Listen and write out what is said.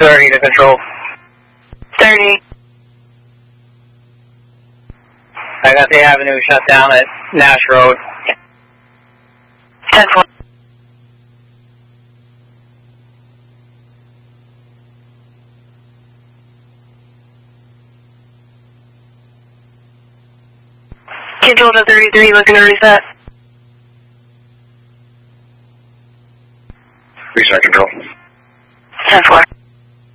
30 to control. 30. I got the avenue shut down at Nash Road. 10-4. Control to 33, looking to reset. Reset control. 10-4.